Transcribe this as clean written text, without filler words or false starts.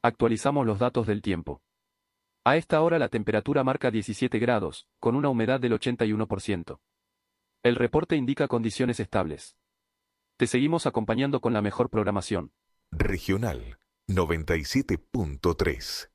Actualizamos los datos del tiempo. A esta hora la temperatura marca 17 grados, con una humedad del 81%. El reporte indica condiciones estables. Te seguimos acompañando con la mejor programación. Regional 97.3.